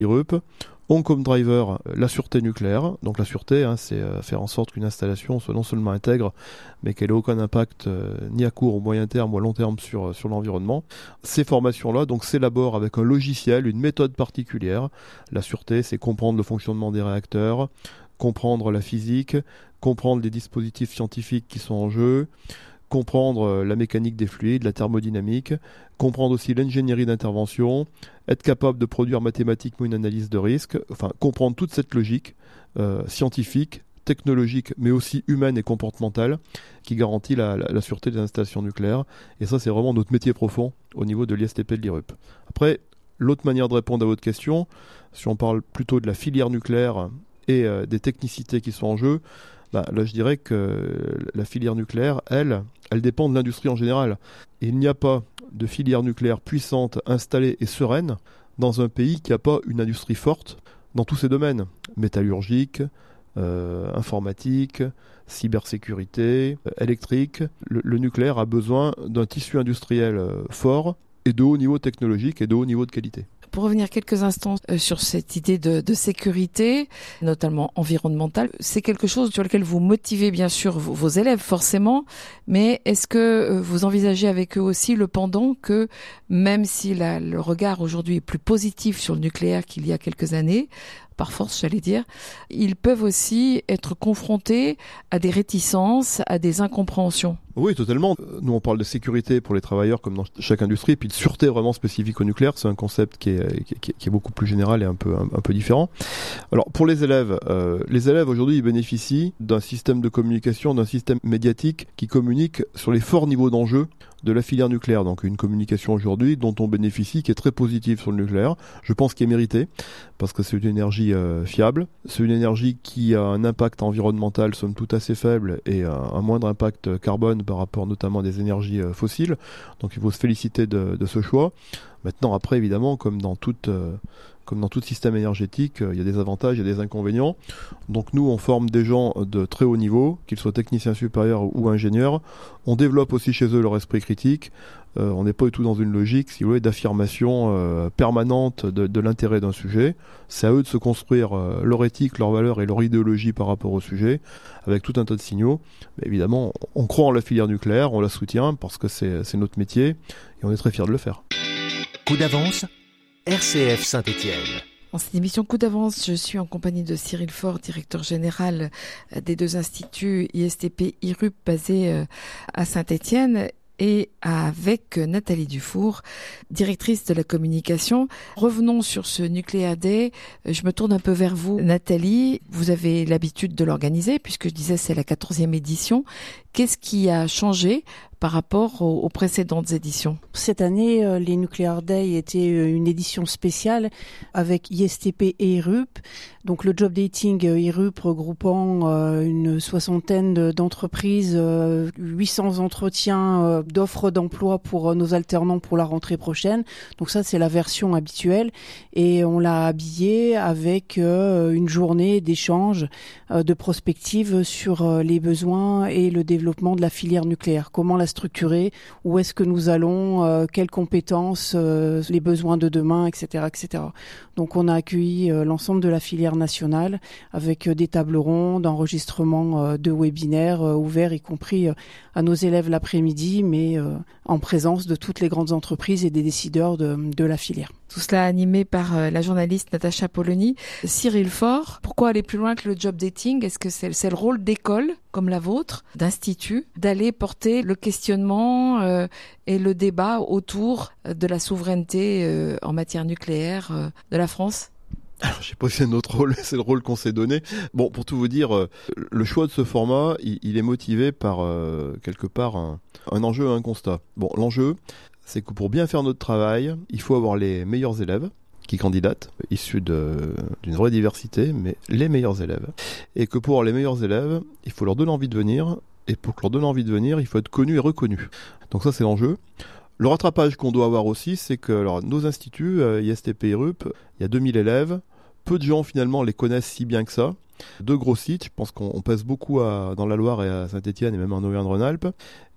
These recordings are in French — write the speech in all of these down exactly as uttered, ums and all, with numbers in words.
I R U P ont comme driver la sûreté nucléaire. Donc la sûreté, hein, c'est euh, faire en sorte qu'une installation soit non seulement intègre, mais qu'elle ait aucun impact euh, ni à court, au moyen terme ou à long terme sur, sur l'environnement. Ces formations-là donc, s'élaborent avec un logiciel, une méthode particulière. La sûreté, c'est comprendre le fonctionnement des réacteurs, comprendre la physique, comprendre les dispositifs scientifiques qui sont en jeu, comprendre la mécanique des fluides, la thermodynamique, comprendre aussi l'ingénierie d'intervention, être capable de produire mathématiquement une analyse de risque, enfin comprendre toute cette logique euh, scientifique, technologique, mais aussi humaine et comportementale qui garantit la, la, la sûreté des installations nucléaires. Et ça, c'est vraiment notre métier profond au niveau de l'I S T P et de l'I R U P. Après, l'autre manière de répondre à votre question, si on parle plutôt de la filière nucléaire et euh, des technicités qui sont en jeu, bah, là, je dirais que la filière nucléaire, elle, elle dépend de l'industrie en général. Et il n'y a pas de filière nucléaire puissante, installée et sereine dans un pays qui n'a pas une industrie forte dans tous ces domaines. Métallurgique, euh, informatique, cybersécurité, euh, électrique. Le, le nucléaire a besoin d'un tissu industriel euh, fort et de haut niveau technologique et de haut niveau de qualité. Pour revenir quelques instants euh, sur cette idée de, de sécurité, notamment environnementale, c'est quelque chose sur lequel vous motivez bien sûr vos, vos élèves forcément, mais est-ce que euh, vous envisagez avec eux aussi le pendant que même si la, le regard aujourd'hui est plus positif sur le nucléaire qu'il y a quelques années, par force j'allais dire, ils peuvent aussi être confrontés à des réticences, à des incompréhensions? Oui, totalement. Nous, on parle de sécurité pour les travailleurs comme dans chaque industrie, et puis de sûreté vraiment spécifique au nucléaire. C'est un concept qui est, qui est, qui est beaucoup plus général et un peu, un, un peu différent. Alors, pour les élèves, euh, les élèves aujourd'hui, ils bénéficient d'un système de communication, d'un système médiatique qui communique sur les forts niveaux d'enjeux de la filière nucléaire. Donc une communication aujourd'hui dont on bénéficie, qui est très positive sur le nucléaire. Je pense qu'il est mérité, parce que c'est une énergie euh, fiable. C'est une énergie qui a un impact environnemental, somme toute assez faible, et un, un moindre impact carbone par rapport notamment à des énergies euh, fossiles. Donc il faut se féliciter de, de ce choix. Maintenant, après, évidemment, comme dans toute... Euh, Comme dans tout système énergétique, il y a des avantages, il y a des inconvénients. Donc nous, on forme des gens de très haut niveau, qu'ils soient techniciens supérieurs ou ingénieurs. On développe aussi chez eux leur esprit critique. Euh, on n'est pas du tout dans une logique, si vous voulez, d'affirmation euh, permanente de, de l'intérêt d'un sujet. C'est à eux de se construire euh, leur éthique, leurs valeurs et leur idéologie par rapport au sujet, avec tout un tas de signaux. Mais évidemment, on croit en la filière nucléaire, on la soutient parce que c'est, c'est notre métier et on est très fiers de le faire. Coup d'avance, R C F Saint-Étienne. Dans cette émission Coup d'avance, je suis en compagnie de Cyril Faure, directeur général des deux instituts I S T P I R U P basés à Saint-Étienne, et avec Nathalie Dufour, directrice de la communication. Revenons sur ce Nuclear Day. Je me tourne un peu vers vous, Nathalie. Vous avez l'habitude de l'organiser, puisque je disais c'est la quatorzième édition. Qu'est-ce qui a changé par rapport aux, aux précédentes éditions? Cette année, euh, les Nuclear Day étaient une édition spéciale avec I S T P et I R U P. Donc le job dating euh, I R U P regroupant euh, une soixantaine d'entreprises, euh, huit cents entretiens euh, d'offres d'emploi pour euh, nos alternants pour la rentrée prochaine. Donc ça, c'est la version habituelle. Et on l'a habillé avec euh, une journée d'échange, euh, de prospective sur euh, les besoins et le développement de la filière nucléaire. Comment la structurer, où est-ce que nous allons, euh, quelles compétences, euh, les besoins de demain, et cetera, et cetera. Donc on a accueilli euh, l'ensemble de la filière nationale avec euh, des tables rondes, enregistrements euh, de webinaires euh, ouverts, y compris euh, à nos élèves l'après-midi, mais euh, en présence de toutes les grandes entreprises et des décideurs de, de la filière. Tout cela animé par euh, la journaliste Natacha Polony. Cyril Faure, pourquoi aller plus loin que le job dating? Est-ce que c'est, c'est le rôle d'école, comme la vôtre, d'institut, d'aller porter le questionnement euh, et le débat autour de la souveraineté euh, en matière nucléaire euh, de la France? Alors, je sais pas si c'est notre rôle, c'est le rôle qu'on s'est donné. Bon, pour tout vous dire, euh, le choix de ce format, il, il est motivé par, euh, quelque part, un, un enjeu et un constat. Bon, l'enjeu, c'est que pour bien faire notre travail, il faut avoir les meilleurs élèves qui candidatent, issus de, d'une vraie diversité, mais les meilleurs élèves. Et que pour avoir les meilleurs élèves, il faut leur donner envie de venir, et pour leur donner envie de venir, il faut être connu et reconnu. Donc ça, c'est l'enjeu. Le rattrapage qu'on doit avoir aussi, c'est que alors, nos instituts, euh, I S T P I R U P, il y a deux mille élèves. Peu de gens, finalement, les connaissent si bien que ça. Deux gros sites, je pense qu'on on pèse beaucoup à, dans la Loire et à Saint-Étienne et même en Auvergne-Rhône-Alpes.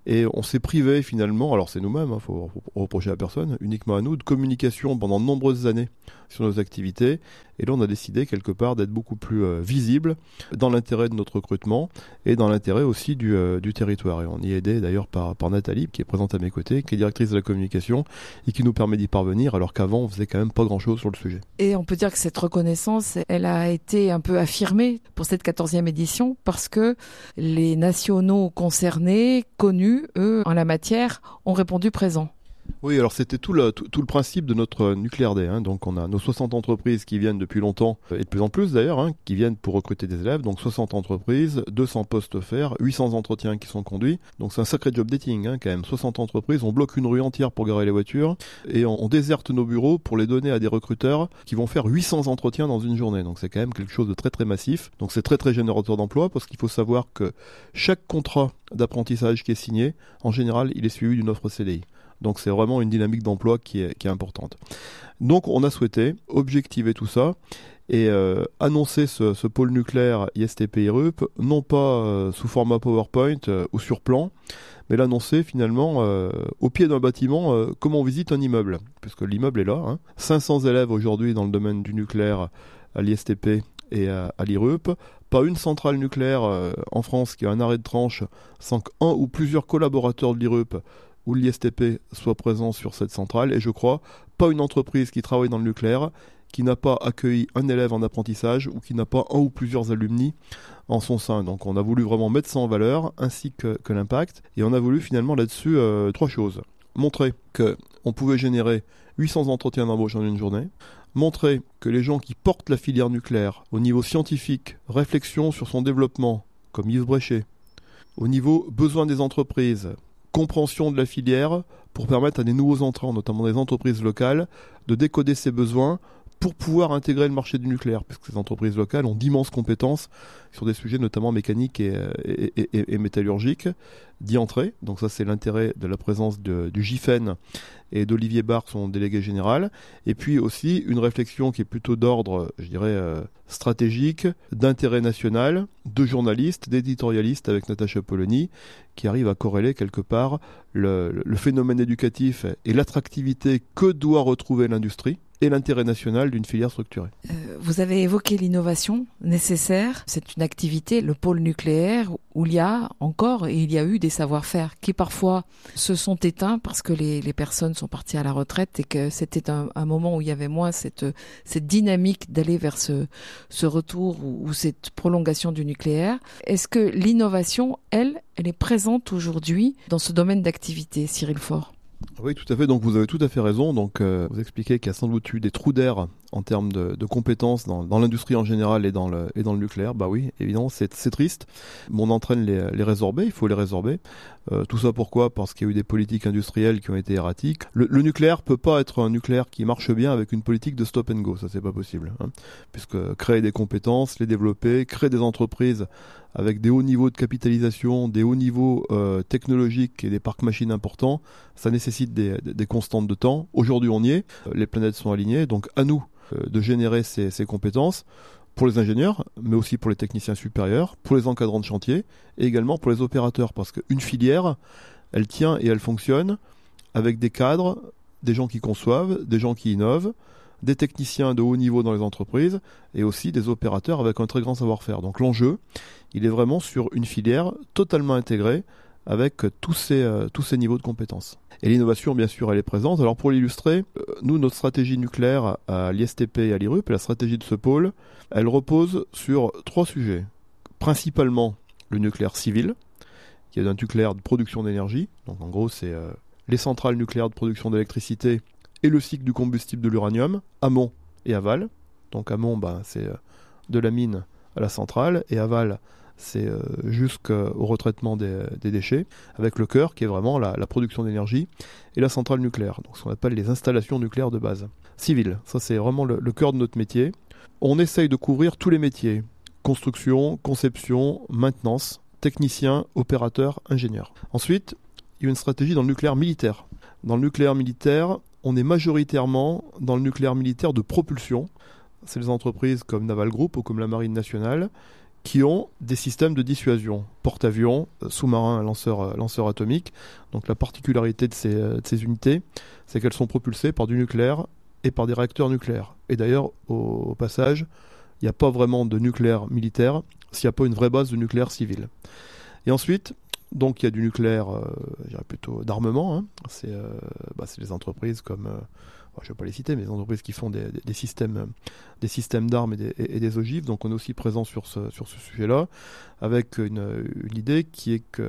Et on s'est privé finalement, alors c'est nous-mêmes, il hein, faut reprocher à personne, uniquement à nous, de communication pendant de nombreuses années sur nos activités. Et là, on a décidé quelque part d'être beaucoup plus euh, visible dans l'intérêt de notre recrutement et dans l'intérêt aussi du, euh, du territoire. Et on y est aidé d'ailleurs par, par Nathalie, qui est présente à mes côtés, qui est directrice de la communication et qui nous permet d'y parvenir, alors qu'avant, on faisait quand même pas grand-chose sur le sujet. Et on peut dire que cette reconnaissance, elle a été un peu affirmée pour cette quatorzième édition parce que les nationaux concernés, connus, eux, en la matière, ont répondu présent. Oui, alors c'était tout le, tout, tout le principe de notre Nucléaire Day. Hein. Donc on a nos soixante entreprises qui viennent depuis longtemps, et de plus en plus d'ailleurs, hein, qui viennent pour recruter des élèves. Donc soixante entreprises, deux cents postes offerts, huit cents entretiens qui sont conduits. Donc c'est un sacré job dating hein, quand même. soixante entreprises, on bloque une rue entière pour garer les voitures et on, on déserte nos bureaux pour les donner à des recruteurs qui vont faire huit cents entretiens dans une journée. Donc c'est quand même quelque chose de très très massif. Donc c'est très très générateur d'emploi parce qu'il faut savoir que chaque contrat d'apprentissage qui est signé, en général, il est suivi d'une offre C D I. Donc c'est vraiment une dynamique d'emploi qui est, qui est importante. Donc on a souhaité objectiver tout ça et euh, annoncer ce, ce pôle nucléaire I S T P I R U P, non pas euh, sous format PowerPoint euh, ou sur plan, mais l'annoncer finalement euh, au pied d'un bâtiment euh, comme on visite un immeuble, puisque l'immeuble est là. Hein. cinq cents élèves aujourd'hui dans le domaine du nucléaire à l'I S T P et à, à l'I R U P. Pas une centrale nucléaire euh, en France qui a un arrêt de tranche sans qu'un ou plusieurs collaborateurs de l'I R U P où l'I S T P soit présent sur cette centrale, et je crois pas une entreprise qui travaille dans le nucléaire qui n'a pas accueilli un élève en apprentissage ou qui n'a pas un ou plusieurs alumni en son sein. Donc on a voulu vraiment mettre ça en valeur, ainsi que, que l'impact, et on a voulu finalement là-dessus euh, trois choses. Montrer qu'on pouvait générer huit cents entretiens d'embauche en une journée, montrer que les gens qui portent la filière nucléaire au niveau scientifique, réflexion sur son développement, comme Yves Bréchet, au niveau besoin des entreprises, compréhension de la filière pour permettre à des nouveaux entrants, notamment des entreprises locales, de décoder ces besoins pour pouvoir intégrer le marché du nucléaire, puisque ces entreprises locales ont d'immenses compétences sur des sujets notamment mécaniques et, et, et, et métallurgiques, d'y entrer. Donc ça, c'est l'intérêt de la présence de, du G I F E N et d'Olivier Barre, son délégué général. Et puis aussi une réflexion qui est plutôt d'ordre, je dirais, euh, stratégique, d'intérêt national, de journalistes, d'éditorialistes avec Natacha Polony, qui arrive à corréler quelque part le, le phénomène éducatif et l'attractivité que doit retrouver l'industrie et l'intérêt national d'une filière structurée. Euh, vous avez évoqué l'innovation nécessaire. C'est une activité, le pôle nucléaire, où il y a encore et il y a eu des savoir-faire qui parfois se sont éteints parce que les, les personnes sont parties à la retraite et que c'était un, un moment où il y avait moins cette, cette dynamique d'aller vers ce, ce retour ou, ou cette prolongation du nucléaire. Est-ce que l'innovation, elle, elle est présente aujourd'hui dans ce domaine d'activité, Cyril Faure ? Oui, tout à fait. Donc, vous avez tout à fait raison. Donc, euh, vous expliquez qu'il y a sans doute eu des trous d'air en termes de, de compétences dans, dans l'industrie en général et dans le, et dans le nucléaire. Bah oui, évidemment, c'est, c'est triste. Mais on entraîne les, les résorber. Il faut les résorber. Euh, tout ça pourquoi ? Parce qu'il y a eu des politiques industrielles qui ont été erratiques. Le, le nucléaire peut pas être un nucléaire qui marche bien avec une politique de stop and go. Ça, c'est pas possible. Hein. Puisque créer des compétences, les développer, créer des entreprises avec des hauts niveaux de capitalisation, des hauts niveaux euh, technologiques et des parcs machines importants, ça nécessite des, des, des constantes de temps. Aujourd'hui, on y est. Les planètes sont alignées. Donc, à nous euh, de générer ces, ces compétences pour les ingénieurs, mais aussi pour les techniciens supérieurs, pour les encadrants de chantier et également pour les opérateurs. Parce qu'une filière, elle tient et elle fonctionne avec des cadres, des gens qui conçoivent, des gens qui innovent, des techniciens de haut niveau dans les entreprises et aussi des opérateurs avec un très grand savoir-faire. Donc l'enjeu, il est vraiment sur une filière totalement intégrée avec tous ces, euh, tous ces niveaux de compétences. Et l'innovation, bien sûr, elle est présente. Alors pour l'illustrer, euh, nous, notre stratégie nucléaire à l'I S T P et à l'I R U P, la stratégie de ce pôle, elle repose sur trois sujets. Principalement le nucléaire civil, qui est un nucléaire de production d'énergie. Donc en gros, c'est euh, les centrales nucléaires de production d'électricité et le cycle du combustible de l'uranium, amont et aval. Donc amont, bah, c'est euh, de la mine à la centrale, et aval, c'est euh, jusqu'au retraitement des, des déchets, avec le cœur qui est vraiment la, la production d'énergie et la centrale nucléaire, donc ce qu'on appelle les installations nucléaires de base. Civil, ça c'est vraiment le, le cœur de notre métier. On essaye de couvrir tous les métiers, construction, conception, maintenance, technicien, opérateur, ingénieur. Ensuite, il y a une stratégie dans le nucléaire militaire. Dans le nucléaire militaire, on est majoritairement dans le nucléaire militaire de propulsion. C'est les entreprises comme Naval Group ou comme la Marine nationale qui ont des systèmes de dissuasion, porte-avions, sous-marins, lanceurs, lanceurs atomiques. Donc la particularité de ces, de ces unités, c'est qu'elles sont propulsées par du nucléaire et par des réacteurs nucléaires. Et d'ailleurs, au, au passage, il n'y a pas vraiment de nucléaire militaire s'il n'y a pas une vraie base de nucléaire civil. Et ensuite, donc il y a du nucléaire, euh, je dirais plutôt d'armement. Hein. C'est, euh, bah, c'est les entreprises comme, euh, je ne vais pas les citer, mais les entreprises qui font des, des, des systèmes, des systèmes d'armes et des, et, et des ogives. Donc on est aussi présent sur ce, sur ce sujet-là, avec une, une idée qui est qu'il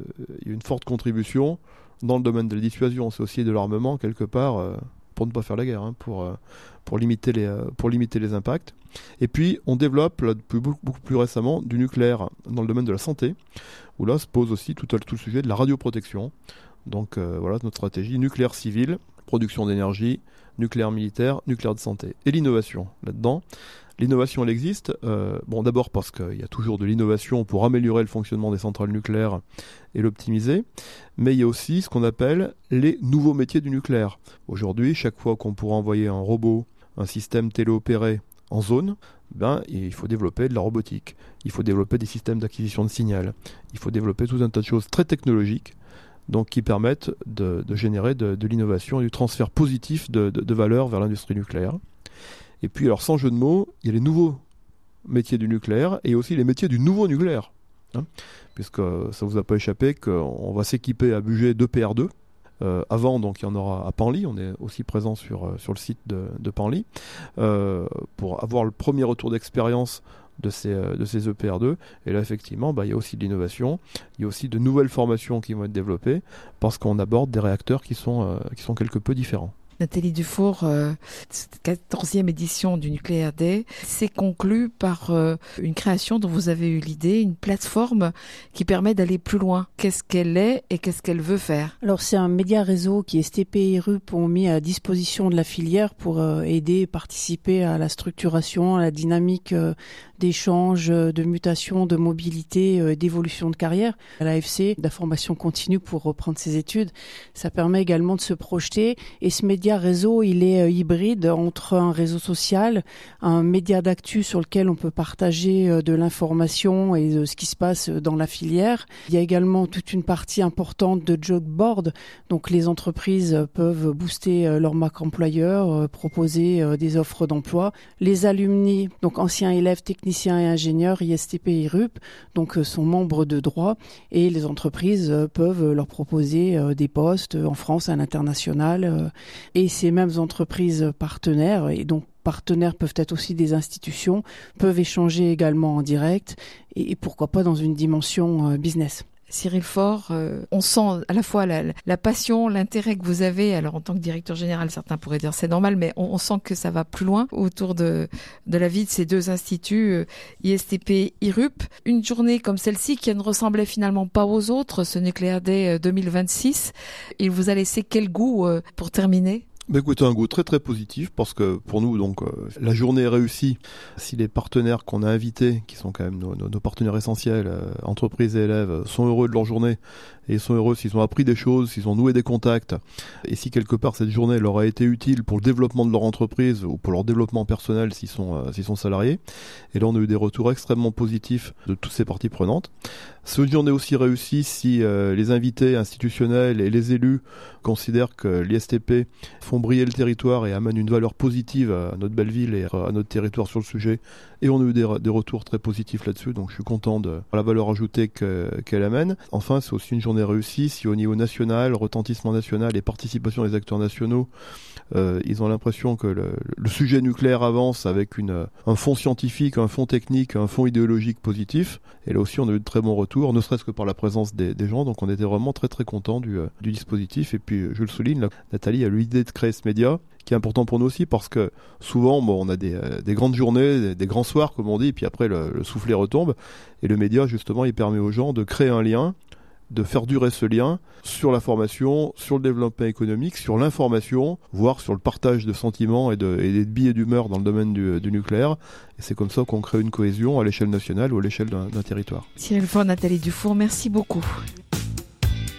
y a une forte contribution dans le domaine de la dissuasion. C'est aussi de l'armement quelque part. Euh, pour ne pas faire la guerre, hein, pour, euh, pour, limiter les, euh, pour limiter les impacts. Et puis, on développe, là, depuis beaucoup, beaucoup plus récemment, du nucléaire dans le domaine de la santé, où là se pose aussi tout, tout le sujet de la radioprotection. Donc, euh, voilà notre stratégie nucléaire civil, production d'énergie, nucléaire militaire, nucléaire de santé. Et l'innovation, là-dedans. L'innovation, elle existe. Euh, bon, d'abord parce qu'il y a toujours de l'innovation pour améliorer le fonctionnement des centrales nucléaires et l'optimiser. Mais il y a aussi ce qu'on appelle les nouveaux métiers du nucléaire. Aujourd'hui, chaque fois qu'on pourra envoyer un robot, un système téléopéré en zone, ben, il faut développer de la robotique. Il faut développer des systèmes d'acquisition de signal. Il faut développer tout un tas de choses très technologiques, donc qui permettent de, de générer de, de l'innovation et du transfert positif de, de, de valeur vers l'industrie nucléaire. Et puis, alors, sans jeu de mots, il y a les nouveaux métiers du nucléaire et aussi les métiers du nouveau nucléaire. Hein, puisque ça ne vous a pas échappé qu'on va s'équiper à Bugey de P R deux. Euh, avant, donc, il y en aura à Penly. On est aussi présent sur, euh, sur le site de, de Penly euh, pour avoir le premier retour d'expérience de ces, euh, de ces E P R deux. Et là, effectivement, bah, il y a aussi de l'innovation. Il y a aussi de nouvelles formations qui vont être développées parce qu'on aborde des réacteurs qui sont, euh, qui sont quelque peu différents. Nathalie Dufour, euh, cette quatorzième édition du Nuclear Day s'est conclue par euh, une création dont vous avez eu l'idée, une plateforme qui permet d'aller plus loin. Qu'est-ce qu'elle est et qu'est-ce qu'elle veut faire? Alors c'est un média réseau qui S T P et I R U P ont mis à disposition de la filière pour euh, aider et participer à la structuration, à la dynamique euh, d'échange, de mutation, de mobilité, euh, d'évolution de carrière. À l'A F C, de la formation continue pour reprendre ses études. Ça permet également de se projeter et ce média réseau, il est euh, hybride entre un réseau social, un média d'actu sur lequel on peut partager euh, de l'information et de ce qui se passe dans la filière. Il y a également toute une partie importante de job board, donc les entreprises peuvent booster euh, leur marque employeur, euh, proposer euh, des offres d'emploi. Les alumni, donc anciens élèves, techniciens et ingénieurs, I S T P et I R U P, donc euh, sont membres de droit et les entreprises euh, peuvent leur proposer euh, des postes en France, à l'international euh, et ces mêmes entreprises partenaires, et donc partenaires peuvent être aussi des institutions, peuvent échanger également en direct et, et pourquoi pas dans une dimension euh, business. Cyril Faure, euh, on sent à la fois la, la passion, l'intérêt que vous avez. Alors en tant que directeur général, certains pourraient dire c'est normal, mais on, on sent que ça va plus loin autour de, de la vie de ces deux instituts, euh, I S T P, I R U P. Une journée comme celle-ci qui ne ressemblait finalement pas aux autres, ce Nuclear Day deux mille vingt-six, il vous a laissé quel goût euh, pour terminer ? Bah écoutez, un goût très très positif parce que pour nous, donc, euh, la journée est réussie si les partenaires qu'on a invités, qui sont quand même nos, nos, nos partenaires essentiels, euh, entreprises et élèves, sont heureux de leur journée et sont heureux s'ils ont appris des choses, s'ils ont noué des contacts et si quelque part cette journée leur a été utile pour le développement de leur entreprise ou pour leur développement personnel s'ils sont, euh, s'ils sont salariés. Et là, on a eu des retours extrêmement positifs de toutes ces parties prenantes. Cette journée aussi réussie si euh, les invités institutionnels et les élus considèrent que l'I S T P font briller le territoire et amènent une valeur positive à notre belle ville et à notre territoire sur le sujet. Et on a eu des, des retours très positifs là-dessus, donc je suis content de la valeur ajoutée que, qu'elle amène. Enfin, c'est aussi une journée réussie si au niveau national, retentissement national et participation des acteurs nationaux, euh, ils ont l'impression que le, le sujet nucléaire avance avec une, un fond scientifique, un fond technique, un fond idéologique positif. Et là aussi, on a eu de très bons retours, ne serait-ce que par la présence des, des gens. Donc on était vraiment très très contents du, du dispositif. Et puis, je le souligne, là, Nathalie a eu l'idée de créer ce média, qui est important pour nous aussi parce que souvent bon, on a des, euh, des grandes journées, des, des grands soirs comme on dit, et puis après le, le soufflet retombe et le média justement il permet aux gens de créer un lien, de faire durer ce lien sur la formation, sur le développement économique, sur l'information, voire sur le partage de sentiments et de, et des billets d'humeur dans le domaine du, du nucléaire. Et c'est comme ça qu'on crée une cohésion à l'échelle nationale ou à l'échelle d'un, d'un territoire. Cyril Faure, Nathalie Dufour, merci beaucoup.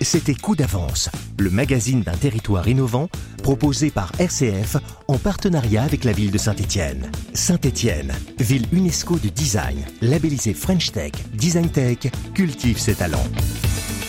C'était Coup d'avance, le magazine d'un territoire innovant proposé par R C F en partenariat avec la ville de Saint-Étienne. Saint-Étienne, ville UNESCO du design, labellisée French Tech, Design Tech, cultive ses talents.